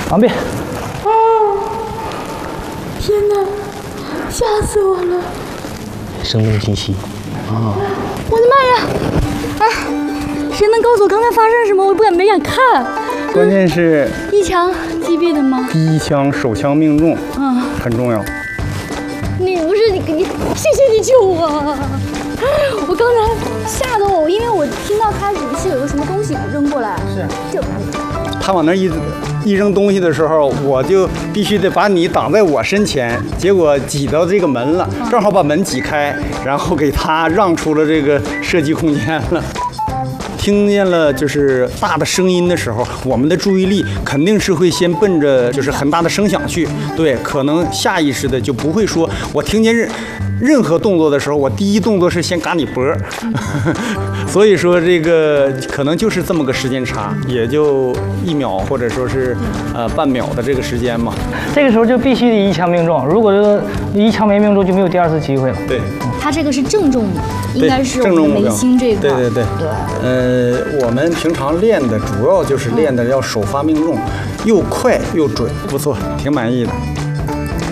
完毕。 天哪，吓死我了！ 声东击西。 我的妈呀！啊，谁能告诉我刚才发生了什么？我没敢看。 关键是一枪击毙的吗？ 第一枪手枪命中，很重要。 你不是你，谢谢你救我！我刚才吓得我，因为我听到他是有个什么东西扔过来，就他往那一扔东西的时候，我就必须得把你挡在我身前，结果挤到这个门了，正好把门挤开，然后给他让出了这个射击空间了。听见了就是大的声音的时候，我们的注意力肯定是会先奔着就是很大的声响去，对，可能下意识的就不会说，我听见任何动作的时候，我第一动作是先嘎你脖儿，所以说这个可能就是这么个时间差，也就1秒或者说是半秒的这个时间嘛。 这个时候就必须得一枪命中，如果说一枪没命中，就没有第二次机会了。 对， 他这个是正中，应该是我们眉心这块。 对。我们平常练的主要就是练的要首发命中，又快又准，不错，挺满意的。